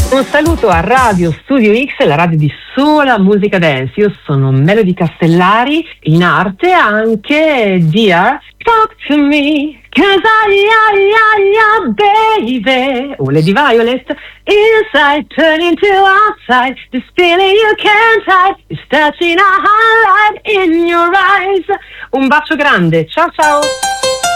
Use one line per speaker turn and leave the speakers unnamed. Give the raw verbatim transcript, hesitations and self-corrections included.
Un saluto a Radio Studio X, la radio di sola musica dance. Io sono Melody Castellari, in arte anche Dear Talk to Me, cause I, I, I, I, baby. O Lady Violet, inside turn into outside, this feeling you can't hide, is touching a highlight in your eyes. Un bacio grande, ciao ciao.